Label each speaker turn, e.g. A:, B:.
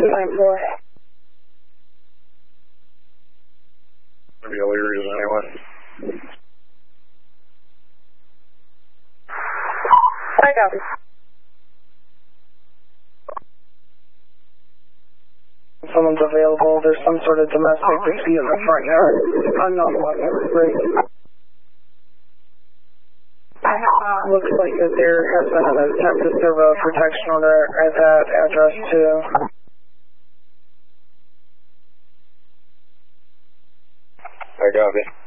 A: boy.
B: Maybe all areas anyway.
A: I copy. Someone's available. There's some sort of domestic dispute in the front yard. I'm not wanting it. Great. Looks like that there has been an attempt to serve a protection order at that address too.
B: I copy.